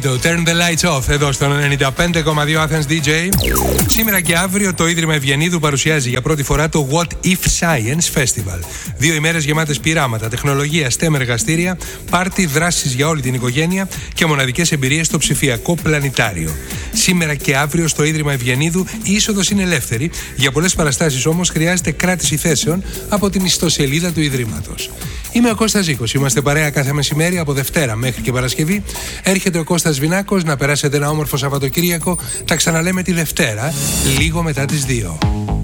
Το Turn the Lights Off εδώ στον 95,2 Athens DJ. Σήμερα και αύριο το Ίδρυμα Ευγενίδου παρουσιάζει για πρώτη φορά το What If Science Festival. 2 ημέρες γεμάτες πειράματα, τεχνολογία, STEM εργαστήρια, πάρτι, δράσεις για όλη την οικογένεια και μοναδικές εμπειρίες στο ψηφιακό πλανητάριο. Σήμερα και αύριο στο Ίδρυμα Ευγενίδου η είσοδος είναι ελεύθερη. Για πολλές παραστάσεις όμως χρειάζεται κράτηση θέσεων από την ιστοσελίδα του Ιδρύματος. Είμαι ο Κώστας Ζήκος. Είμαστε παρέα κάθε μεσημέρι από Δευτέρα μέχρι και Παρασκευή. Έρχεται ο Κώστας Βινάκος, να περάσετε ένα όμορφο Σαββατοκύριακο. Τα ξαναλέμε τη Δευτέρα, λίγο μετά τις 2.